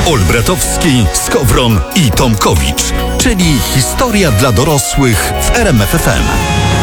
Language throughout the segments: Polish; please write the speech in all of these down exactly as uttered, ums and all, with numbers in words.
Olbratowski, Skowron i Tomkowicz, czyli historia dla dorosłych w R M F F M.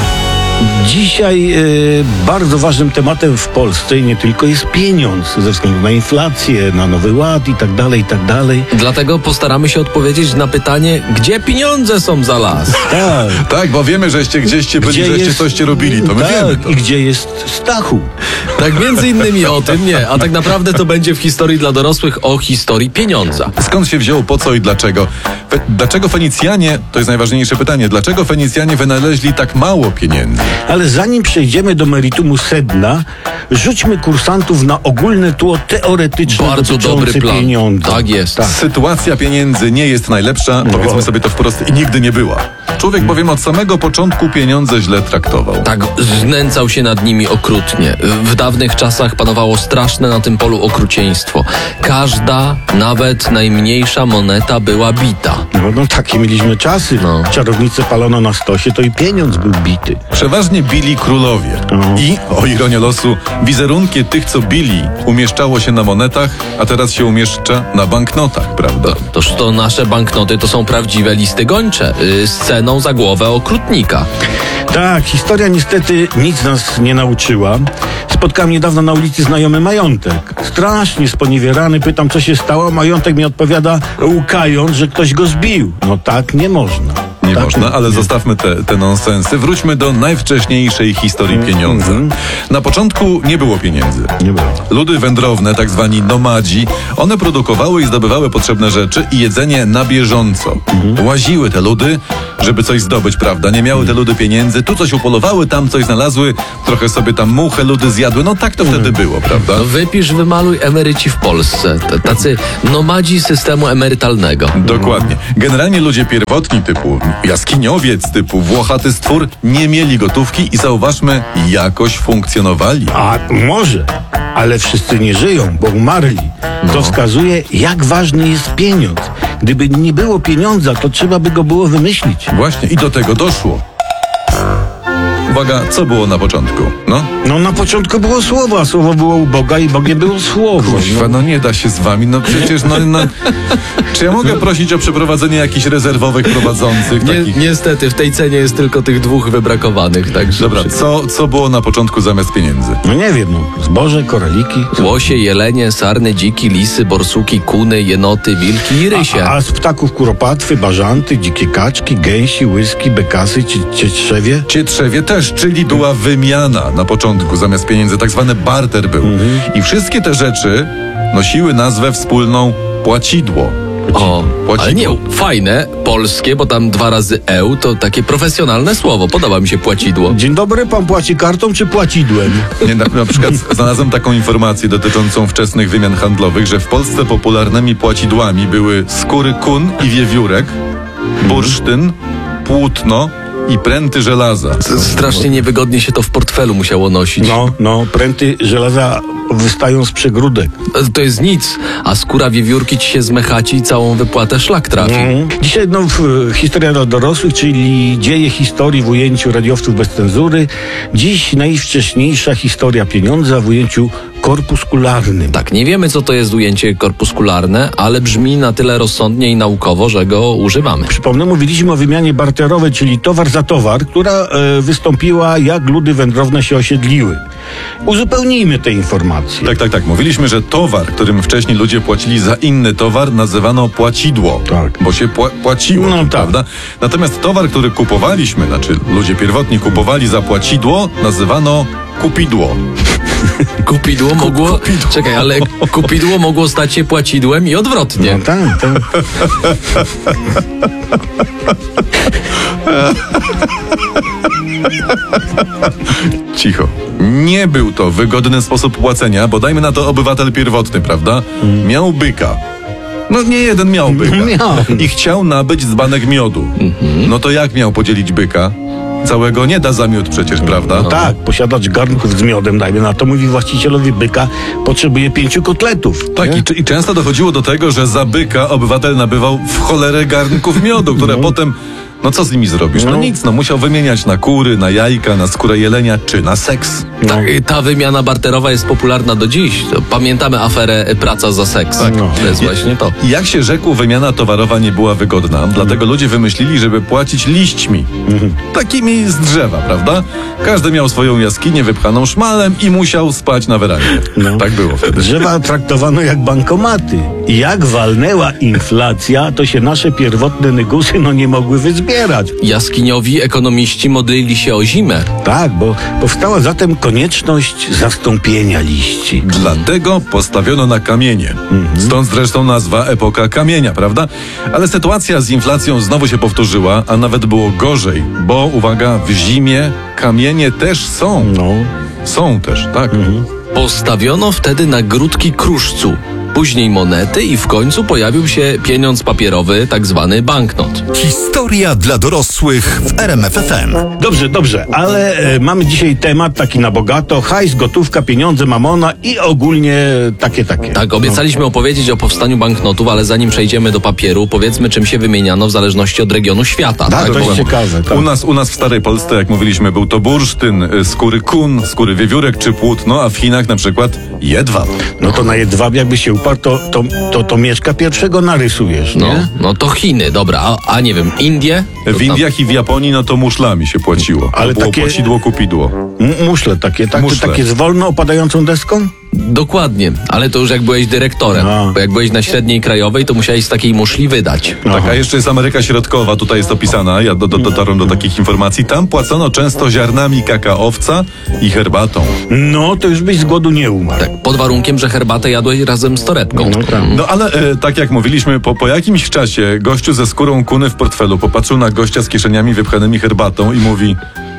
Dzisiaj y, bardzo ważnym tematem w Polsce i nie tylko jest pieniądz, ze względu na inflację, na Nowy Ład i tak dalej, i tak dalej. Dlatego postaramy się odpowiedzieć na pytanie, gdzie pieniądze są za las? Tak, Tak, bo wiemy, żeście gdzieście byli, Gdzie żeście jest- coście robili, to my tak, wiemy. To. i gdzie jest Stachu? Tak między innymi o tym nie, a tak naprawdę to będzie w historii dla dorosłych o historii pieniądza. Skąd się wziął, po co i dlaczego? Fe, dlaczego Fenicjanie, to jest najważniejsze pytanie, dlaczego Fenicjanie wynaleźli tak mało pieniędzy? Ale zanim przejdziemy do meritumu sedna, rzućmy kursantów na ogólne tło teoretyczne Bardzo dotyczące dobry plan. pieniądza. Tak jest. Tak. Sytuacja pieniędzy nie jest najlepsza, powiedzmy sobie to wprost, i nigdy nie była. Człowiek bowiem od samego początku pieniądze źle traktował. Tak, znęcał się nad nimi okrutnie. W dawnych czasach panowało straszne na tym polu okrucieństwo. Każda, nawet najmniejsza moneta była bita. No, no takie mieliśmy czasy. No. Czarownicę palono na stosie, to i pieniądz był bity. Przeważnie bili królowie. I, o ironię losu, wizerunki tych, co bili, umieszczało się na monetach, a teraz się umieszcza na banknotach, prawda? Toż to nasze banknoty to są prawdziwe listy gończe yy, z ceną za głowę okrutnika. Tak, historia niestety nic nas nie nauczyła. Spotkałem niedawno na ulicy znajomy majątek. Strasznie sponiewierany, pytam, co się stało. Majątek mi odpowiada, łkając, że ktoś go zbił. No tak nie można. Nie tak można, ale zostawmy te, te nonsensy. Wróćmy do najwcześniejszej historii pieniądza. Na początku nie było pieniędzy. Nie było. Ludy wędrowne, tak zwani nomadzi, one produkowały i zdobywały potrzebne rzeczy i jedzenie na bieżąco. Łaziły te ludy, żeby coś zdobyć, prawda? Nie miały te ludy pieniędzy, tu coś upolowały, tam coś znalazły, trochę sobie tam muchę ludy zjadły. No tak to wtedy było, prawda? No wypisz, wymaluj emeryci w Polsce. T- Tacy nomadzi systemu emerytalnego. Dokładnie. Generalnie ludzie pierwotni typu jaskiniowiec, typu włochaty stwór nie mieli gotówki i zauważmy, jakoś funkcjonowali. A może, ale wszyscy nie żyją, bo umarli. To wskazuje, jak ważny jest pieniądz. Gdyby nie było pieniądza, to trzeba by go było wymyślić. Właśnie, i do tego doszło. Uwaga, co było na początku? No? No na początku było słowo, a słowo było u Boga i Bogiem było słowo. Kuźwa, no nie da się z wami, no przecież, no, no... Czy ja mogę prosić o przeprowadzenie jakichś rezerwowych prowadzących Nie, takich... niestety, w tej cenie jest tylko tych dwóch wybrakowanych, także... Dobra, co, co było na początku zamiast pieniędzy? No nie wiem, no zboże, koraliki. Łosie, jelenie, sarny, dziki, lisy, borsuki, kuny, jenoty, wilki i rysie. A, a z ptaków kuropatwy, bażanty, dzikie kaczki, gęsi, łyski, bekasy, cie- cietrzewie. Cietrzewie też, czyli była wymiana na początku zamiast pieniędzy, tak zwany barter był. I wszystkie te rzeczy nosiły nazwę wspólną płacidło. O, Płacidło. ale nie, fajne, polskie, bo tam dwa razy eł, to takie profesjonalne słowo. Podoba mi się płacidło. Dzień dobry, pan płaci kartą czy płacidłem? Nie, na, na przykład znalazłem taką informację dotyczącą wczesnych wymian handlowych, że w Polsce popularnymi płacidłami były skóry kun i wiewiórek, bursztyn, płótno i pręty żelaza. Strasznie niewygodnie się to w portfelu musiało nosić. No, no, pręty żelaza wystają z przegródek. To jest nic, a skóra wiewiórki ci się zmechaci i całą wypłatę szlak trafi. Dzisiaj no, w, historia dla dorosłych, czyli dzieje historii w ujęciu radiowców bez cenzury. Dziś najwcześniejsza historia pieniądza w ujęciu korpuskularnym. Tak, nie wiemy, co to jest ujęcie korpuskularne, ale brzmi na tyle rozsądnie i naukowo, że go używamy. Przypomnę, mówiliśmy o wymianie barterowej, czyli towar za towar, która e, wystąpiła, jak ludy wędrowne się osiedliły. Uzupełnijmy te informacje. Tak, tak, tak. Mówiliśmy, że towar, którym wcześniej ludzie płacili za inny towar, nazywano płacidło. Tak. Bo się pła- płaciło, No tak. prawda? Natomiast towar, który kupowaliśmy, znaczy ludzie pierwotni kupowali za płacidło, nazywano kupidło. Kupidło mogło... Czekaj, ale kupidło mogło stać się płacidłem i odwrotnie. No tak, tak. Cicho. Nie był to wygodny sposób płacenia, bo dajmy na to obywatel pierwotny, prawda? Miał byka. No nie jeden miał byka. Miał. I chciał nabyć dzbanek miodu. No to jak miał podzielić byka? Całego nie da za miód przecież, prawda? Tak, posiadacz garnków z miodem, dajmy na to, mówi właścicielowi byka, potrzebuje pięciu kotletów. Tak, i, i często dochodziło do tego, że za byka obywatel nabywał w cholerę garnków miodu, które No. potem... No co z nimi zrobisz? No No. nic, no musiał wymieniać na kury, na jajka, na skórę jelenia czy na seks. Ta, ta wymiana barterowa jest popularna do dziś. To pamiętamy aferę praca za seks. Tak. No. To jest właśnie to. I jak się rzekło, wymiana towarowa nie była wygodna, dlatego ludzie wymyślili, żeby płacić liśćmi. Takimi z drzewa, prawda? Każdy miał swoją jaskinię wypchaną szmalem i musiał spać na werandzie. No. Tak było wtedy. Drzewa traktowano jak bankomaty. I jak walnęła inflacja, to się nasze pierwotne nygusy no nie mogły wyzbierać. Jaskiniowi ekonomiści modlili się o zimę. Tak, bo powstała zatem konieczność zastąpienia liści. Dlatego postawiono na kamienie. Stąd zresztą nazwa epoka kamienia, prawda? Ale sytuacja z inflacją znowu się powtórzyła, a nawet było gorzej, bo uwaga, w zimie kamienie też są. No. Są też, tak. Postawiono wtedy na grudki kruszcu, później monety i w końcu pojawił się pieniądz papierowy, tak zwany banknot. Historia dla dorosłych w R M F F M. Dobrze, dobrze, ale e, mamy dzisiaj temat taki na bogato. Hajs, gotówka, pieniądze, mamona i ogólnie takie, takie. Tak, obiecaliśmy opowiedzieć o powstaniu banknotów, ale zanim przejdziemy do papieru, powiedzmy, czym się wymieniano w zależności od regionu świata. Tak, to jest dokładnie. ciekawe. Tak. U nas, u nas w Starej Polsce, jak mówiliśmy, był to bursztyn, y, skóry kun, skóry wiewiórek czy płótno, a w Chinach na przykład jedwab. No to na jedwab jakby się uparł, to, to, to, to Mieszka pierwszego narysujesz, No, nie? no to Chiny, dobra, a, a nie wiem, Indie? To W tam- Indiach i w Japonii no to muszlami się płaciło. Ale Ale było takie- płacidło, kupidło. M- muszle takie, tak? Muszle. Takie z wolno opadającą deską? Dokładnie, ale to już jak byłeś dyrektorem, No. bo jak byłeś na średniej krajowej, to musiałeś z takiej muszli wydać. Tak, a jeszcze jest Ameryka Środkowa, tutaj jest opisana, ja do, do, dotarłem do takich informacji. Tam płacono często ziarnami kakaowca i herbatą. No, to już byś z głodu nie umarł. Tak, pod warunkiem, że herbatę jadłeś razem z torebką. No tak. No ale e, tak jak mówiliśmy, po, po jakimś czasie gościu ze skórą kuny w portfelu popatrzył na gościa z kieszeniami wypchanymi herbatą i mówi: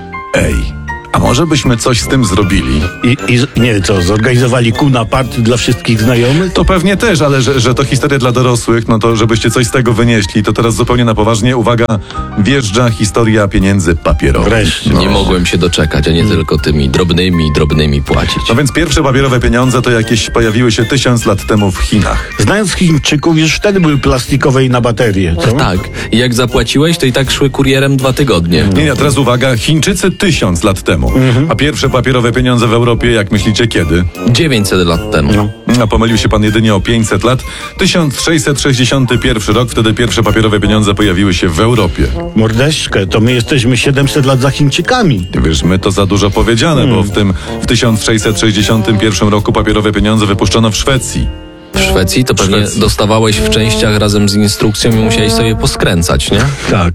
ej, a może byśmy coś z tym zrobili? I, i nie co, zorganizowali kuna party dla wszystkich znajomych? To pewnie też, ale że, że to historia dla dorosłych, no to żebyście coś z tego wynieśli, to teraz zupełnie na poważnie, uwaga, wjeżdża historia pieniędzy papierowych. Wreszcie. Nie mogłem się doczekać, a nie tylko tymi drobnymi, drobnymi płacić. No więc pierwsze papierowe pieniądze to jakieś pojawiły się tysiąc lat temu w Chinach. Znając Chińczyków, już wtedy były plastikowe i na baterię, co? Tak, i jak zapłaciłeś, to i tak szły kurierem dwa tygodnie. Nie, nie, teraz uwaga, Chińczycy tysiąc lat temu. A pierwsze papierowe pieniądze w Europie, jak myślicie, kiedy? dziewięćset lat temu. No. A pomylił się pan jedynie o pięćset lat. tysiąc sześćset sześćdziesiąty pierwszy rok, wtedy pierwsze papierowe pieniądze pojawiły się w Europie. Mordeczkę, to my jesteśmy siedemset lat za Chińczykami. Wiesz, my to za dużo powiedziane, bo w tym w tysiąc sześćset sześćdziesiątym pierwszym roku papierowe pieniądze wypuszczono w Szwecji. W Szwecji to pewnie Szwecji. dostawałeś w częściach razem z instrukcją i musiałeś sobie poskręcać, nie? Tak.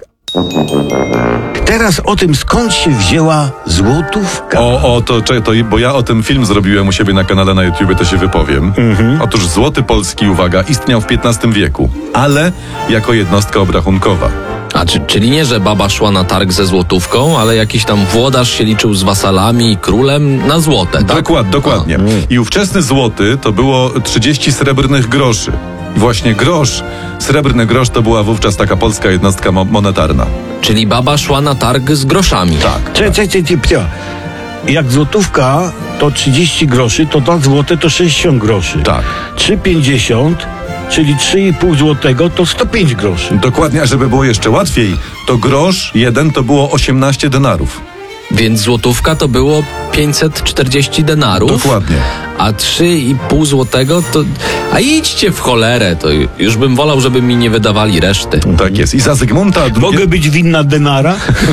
Teraz o tym, skąd się wzięła złotówka. O, o, to, cze- to, bo ja o tym film zrobiłem u siebie na kanale na YouTubie, to się wypowiem. Otóż złoty polski, uwaga, istniał w piętnastym wieku, ale jako jednostka obrachunkowa. A czy, czyli nie, że baba szła na targ ze złotówką, ale jakiś tam włodarz się liczył z wasalami i królem na złote, tak? Dokład, dokładnie. I ówczesny złoty to było trzydzieści srebrnych groszy. I właśnie grosz, srebrny grosz to była wówczas taka polska jednostka mo- monetarna. Czyli baba szła na targ z groszami. Tak. Cze, cze, cze, cze, cze. Jak złotówka to trzydzieści groszy, to dwa złote to sześćdziesiąt groszy. Tak. trzy pięćdziesiąt, czyli trzy i pół złotego to sto pięć groszy. Dokładnie, a żeby było jeszcze łatwiej, to grosz jeden to było osiemnaście denarów. Więc złotówka to było pięćset czterdzieści denarów. Dokładnie. A trzy i pół złotego to... A idźcie w cholerę, to już bym wolał, żeby mi nie wydawali reszty. Tak jest. I za Zygmunta drugiego... Mogę być winna denara?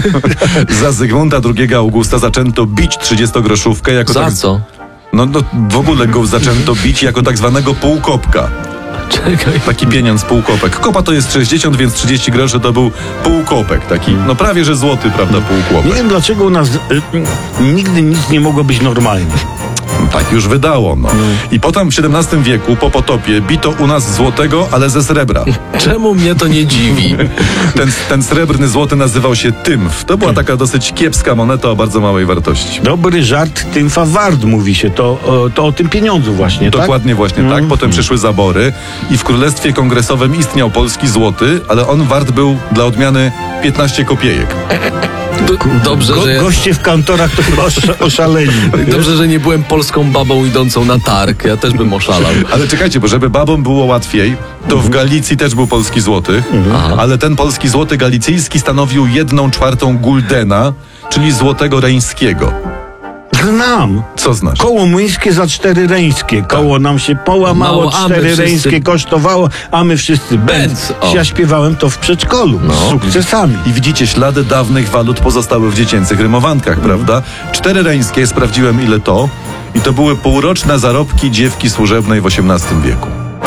Za Zygmunta drugiego Augusta zaczęto bić trzydziestogroszówkę jako Za tak... co? No, no w ogóle go zaczęto bić jako tak zwanego półkopka. Czekaj. Taki pieniądz półkopek. Kopa to jest sześćdziesiąt, więc trzydzieści groszy to był półkopek. Taki, no prawie że złoty, prawda, Nie półkopek. wiem dlaczego u nas y, y, nigdy nic nie mogło być normalnie. Tak już wydało, no. I potem w siedemnastym wieku, po potopie, bito u nas złotego, ale ze srebra. Czemu mnie to nie dziwi? Ten, ten srebrny złoty nazywał się tymf. To była taka dosyć kiepska moneta o bardzo małej wartości. Dobry żart tymfa wart, mówi się. To, o, to o tym pieniądzu właśnie, Dokładnie właśnie tak. Potem przyszły zabory i w Królestwie Kongresowym istniał polski złoty, ale on wart był dla odmiany piętnaście kopiejek. Do, dobrze, tak? Go, że... goście w kantorach to chyba osza, oszaleli. Dobrze, że nie byłem polską babą idącą na targ. Ja też bym oszalał. Ale czekajcie, bo żeby babom było łatwiej, to w Galicji też był polski złoty, ale ten polski złoty galicyjski stanowił jedną czwartą guldena, czyli złotego reńskiego. Znam. Co znasz? Koło młyńskie za cztery reńskie. Koło nam się połamało, Mało, a my cztery wszyscy- reńskie kosztowało, a my wszyscy Benz, benz. o. Ja śpiewałem to w przedszkolu z sukcesami. I widzicie, ślady dawnych walut pozostały w dziecięcych rymowankach, prawda? Cztery reńskie, sprawdziłem ile to. I to były półroczne zarobki dziewki służebnej w osiemnastym wieku.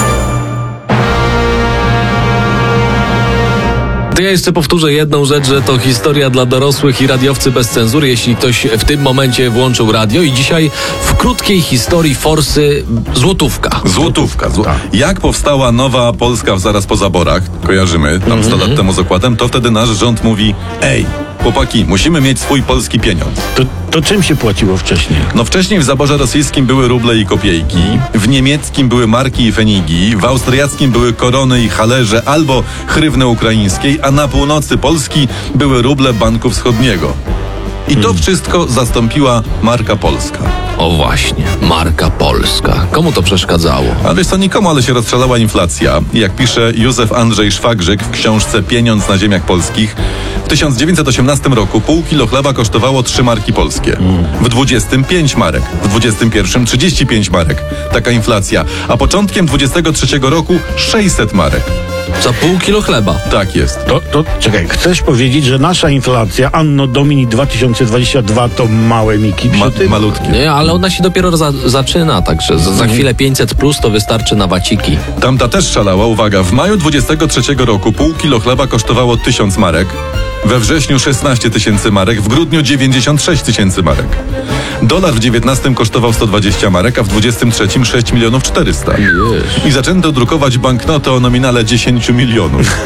To ja jeszcze powtórzę jedną rzecz, że to historia dla dorosłych i radiowcy bez cenzury, jeśli ktoś w tym momencie włączył radio i dzisiaj w krótkiej historii forsy złotówka. Złotówka. Zło... Jak powstała nowa Polska zaraz po zaborach, kojarzymy, tam sto lat temu z okładem, to wtedy nasz rząd mówi: ej, chłopaki, musimy mieć swój polski pieniądz. To, to czym się płaciło wcześniej? No wcześniej w zaborze rosyjskim były ruble i kopiejki, w niemieckim były marki i fenigi, w austriackim były korony i halerze albo hrywny ukraińskiej, a na północy Polski były ruble Banku Wschodniego. I to wszystko zastąpiła marka polska. O właśnie, marka polska. Komu to przeszkadzało? A wiesz co, nikomu, ale się rozstrzelała inflacja. I jak pisze Józef Andrzej Szwagrzyk w książce Pieniądz na ziemiach polskich, w tysiąc dziewięćset osiemnastym roku pół kilo chleba kosztowało trzy marki polskie. W dwudziestym pięć marek. W dwudziestym pierwszym trzydzieści pięć marek. Taka inflacja. A początkiem dwudziestego trzeciego roku sześćset marek. Za pół kilo chleba. Tak jest. To, to czekaj, chcesz powiedzieć, że nasza inflacja Anno Domini dwa tysiące dwadzieścia dwa to małe miki przy Ma, tym? malutkie. Nie, ale ona się dopiero za, zaczyna, także za, za chwilę pięćset plus to wystarczy na waciki. Tamta też szalała. Uwaga, w maju dwudziestego trzeciego roku pół kilo chleba kosztowało tysiąc marek. We wrześniu szesnaście tysięcy marek, w grudniu dziewięćdziesiąt sześć tysięcy marek. Dolar w dziewiętnastym kosztował sto dwadzieścia marek, a w dwudziestym trzecim sześć milionów czterysta. I zaczęto drukować banknoty o nominale dziesięć milionów.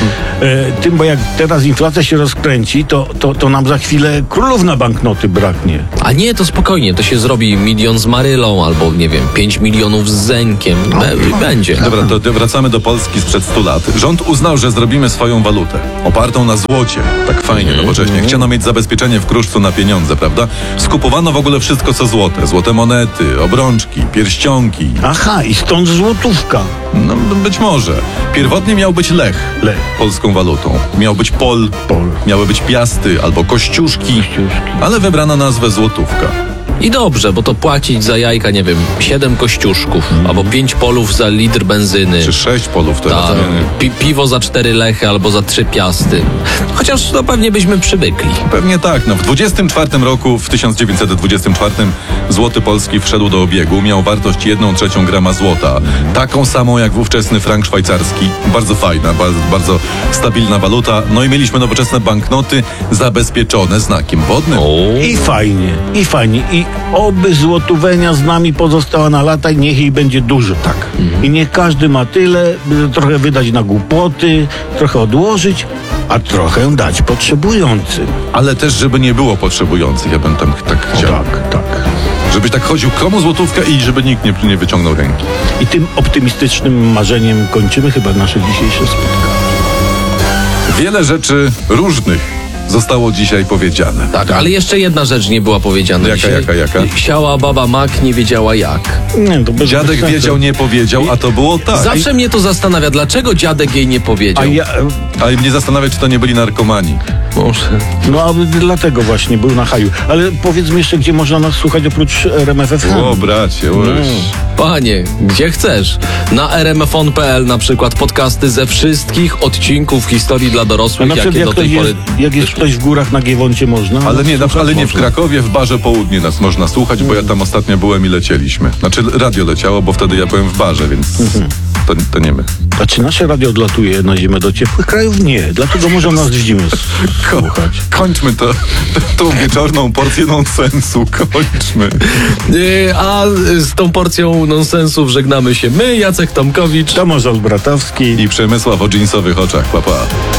E, tym, bo jak teraz inflacja się rozkręci, to, to, to nam za chwilę królów na banknoty braknie. A nie, to spokojnie, to się zrobi milion z Marylą albo, nie wiem, pięć milionów z Zenkiem. Be, będzie. Dobra, to to wracamy do Polski sprzed stu lat. Rząd uznał, że zrobimy swoją walutę, opartą na złocie. Tak fajnie, nowocześnie. Chciano mieć zabezpieczenie w kruszcu na pieniądze, prawda? Skupowano w ogóle wszystko, co złote. Złote monety, obrączki, pierścionki. Aha, i stąd złotówka. No, być może. Pierwotnie miał być lech, Lech. polską walutą. Miał być pol, Pol. miały być piasty albo kościuszki, Kościuszki. ale wybrano nazwę złotówka. I dobrze, bo to płacić za jajka, nie wiem, siedem kościuszków albo pięć polów za litr benzyny. Czy sześć polów teraz. Tak, nie? pi piwo za cztery lechy albo za trzy piasty. Chociaż no pewnie byśmy przywykli. Pewnie tak. No, w dwudziestym czwartym roku, w tysiąc dziewięćset dwudziestym czwartym złoty polski wszedł do obiegu. Miał wartość jedną trzecią grama złota. Taką samą jak w ówczesny frank szwajcarski. Bardzo fajna, bardzo, bardzo stabilna waluta. No i mieliśmy nowoczesne banknoty zabezpieczone znakiem wodnym. I fajnie, i fajnie. I oby złotówenia z nami pozostała na lata i niech jej będzie dużo. Tak. I niech każdy ma tyle, by trochę wydać na głupoty, trochę odłożyć, a trochę dać potrzebującym. Ale też, żeby nie było potrzebujących. Ja bym tam tak O, chciał. tak, tak. Żebyś tak chodził, komu złotówkę i żeby nikt nie, nie wyciągnął ręki. I tym optymistycznym marzeniem kończymy chyba nasze dzisiejsze spotkanie. Wiele rzeczy różnych zostało dzisiaj powiedziane. Tak, ale jeszcze jedna rzecz nie była powiedziana. Jaka, dzisiaj. jaka, jaka? Siała baba mak, nie wiedziała jak. Nie, to bez Dziadek bez sensu. wiedział, nie powiedział, a to było tak. Zawsze mnie to zastanawia, dlaczego dziadek jej nie powiedział. A ja, Ale mnie zastanawia, czy to nie byli narkomani. Może. no a dlatego właśnie był na haju. Ale powiedzmy jeszcze, gdzie można nas słuchać oprócz R M F F M. O, bracie, o, Panie, gdzie chcesz? Na r m f on kropka p l na przykład podcasty ze wszystkich odcinków historii dla A dorosłych, na przykład jakie jak, do tej ktoś pory... jest, jak jest ktoś w górach na Giewoncie można? Ale nie, na, ale nie w można. Krakowie, w barze Południe nas można słuchać, bo ja tam ostatnio byłem i lecieliśmy. Znaczy radio leciało, bo wtedy ja byłem w barze, więc to, to nie my. A czy nasze radio odlatuje na zimę do ciepłych krajów? Nie, dlatego można nas w zimę s- słuchać. Kończmy to, tą wieczorną porcję nonsensu, kończmy. Yy, a z tą porcją nonsensów żegnamy się my, Jacek Tomkowicz. Tomasz Olbratowski. I Przemysław o dżinsowych oczach, papa. Pa.